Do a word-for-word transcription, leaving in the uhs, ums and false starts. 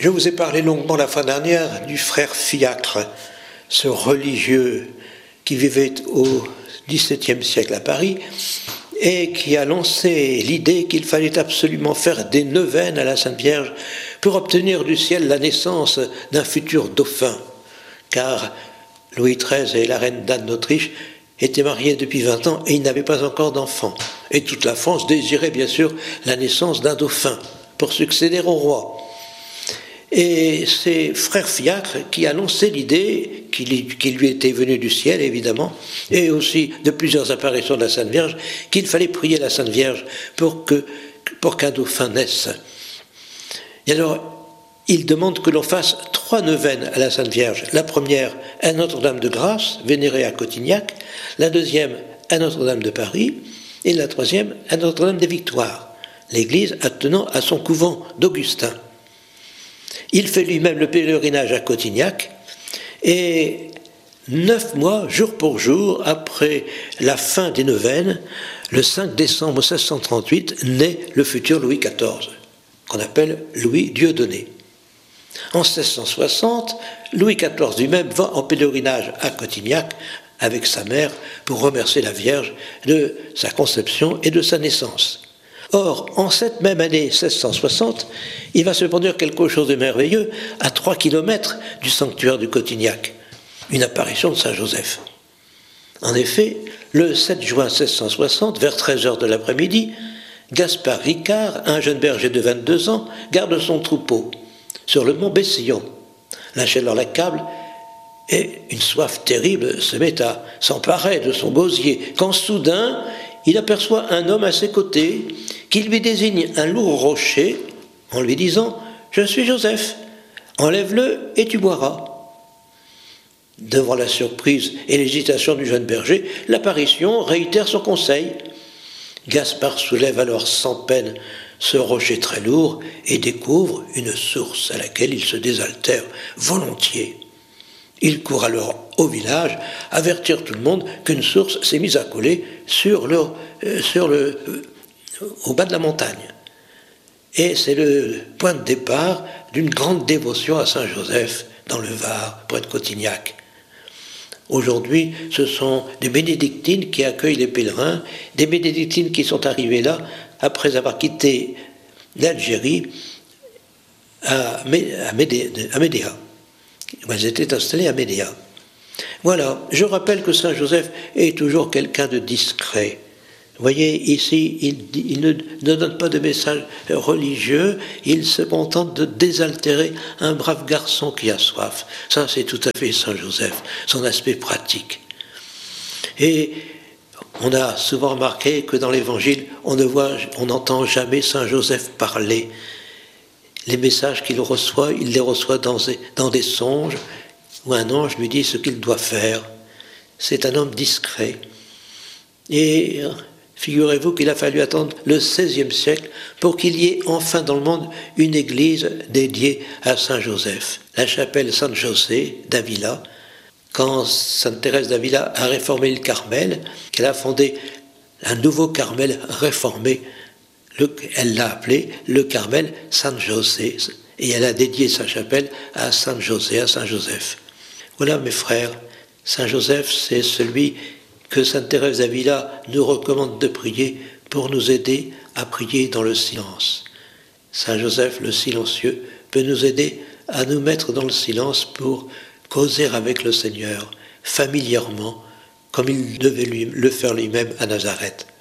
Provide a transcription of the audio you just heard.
Je vous ai parlé longuement la fois dernière du frère Fiacre, ce religieux qui vivait au dix-septième siècle à Paris et qui a lancé l'idée qu'il fallait absolument faire des neuvaines à la Sainte Vierge pour obtenir du ciel la naissance d'un futur dauphin, car Louis treize et la reine d'Anne d'Autriche étaient mariés depuis vingt ans et ils n'avaient pas encore d'enfants. Et toute la France désirait bien sûr la naissance d'un dauphin pour succéder au roi. Et c'est frère Fiacre qui a lancé l'idée, qui, qui lui était venue du ciel évidemment, et aussi de plusieurs apparitions de la Sainte Vierge, qu'il fallait prier la Sainte Vierge pour, que, pour qu'un dauphin naisse. Et alors, il demande que l'on fasse trois neuvaines à la Sainte Vierge. La première à Notre-Dame de Grâce, vénérée à Cotignac, la deuxième à Notre-Dame de Paris, et la troisième à Notre-Dame des Victoires, l'église attenant à son couvent d'Augustin. Il fait lui-même le pèlerinage à Cotignac et neuf mois, jour pour jour, après la fin des neuvaines, le cinq décembre mille six cent trente-huit, naît le futur Louis quatorze, qu'on appelle Louis Dieudonné. En mille six cent soixante, Louis quatorze lui-même va en pèlerinage à Cotignac avec sa mère pour remercier la Vierge de sa conception et de sa naissance. Or, en cette même année mille six cent soixante, il va se produire quelque chose de merveilleux à trois kilomètres du sanctuaire du Cotignac, une apparition de Saint Joseph. En effet, le sept juin mille six cent soixante, vers treize heures de l'après-midi, Gaspard Ricard, un jeune berger de vingt-deux ans, garde son troupeau sur le mont Bessillon. La chaleur l'accable et une soif terrible se met à s'emparer de son gosier, quand soudain, il aperçoit un homme à ses côtés qui lui désigne un lourd rocher en lui disant « Je suis Joseph, enlève-le et tu boiras ». Devant la surprise et l'hésitation du jeune berger, l'apparition réitère son conseil. Gaspard soulève alors sans peine ce rocher très lourd et découvre une source à laquelle il se désaltère volontiers. Il court alors au village, avertir tout le monde qu'une source s'est mise à couler sur le, euh, sur le, euh, au bas de la montagne. Et c'est le point de départ d'une grande dévotion à Saint Joseph dans le Var, près de Cotignac. Aujourd'hui, ce sont des bénédictines qui accueillent les pèlerins, des bénédictines qui sont arrivées là après avoir quitté l'Algérie à, à, Médé, à Médéa. Elles étaient installées à Médéa. Voilà, je rappelle que Saint Joseph est toujours quelqu'un de discret. Vous voyez, ici, il, il ne, ne donne pas de message religieux, il se contente de désaltérer un brave garçon qui a soif. Ça, c'est tout à fait Saint Joseph, son aspect pratique. Et on a souvent remarqué que dans l'Évangile, on ne voit, on n'entend jamais Saint Joseph parler. Les messages qu'il reçoit, il les reçoit dans des, dans des songes, où un ange lui dit ce qu'il doit faire. C'est un homme discret. Et figurez-vous qu'il a fallu attendre le seizième siècle pour qu'il y ait enfin dans le monde une église dédiée à Saint Joseph. La chapelle San José d'Avila, quand Sainte Thérèse d'Avila a réformé le Carmel, qu'elle a fondé un nouveau Carmel réformé, le, elle l'a appelé le Carmel San José, et elle a dédié sa chapelle à San José, à Saint Joseph. Voilà mes frères, Saint Joseph c'est celui que Sainte Thérèse d'Avila nous recommande de prier pour nous aider à prier dans le silence. Saint Joseph le silencieux peut nous aider à nous mettre dans le silence pour causer avec le Seigneur familièrement, comme il devait lui, le faire lui-même à Nazareth.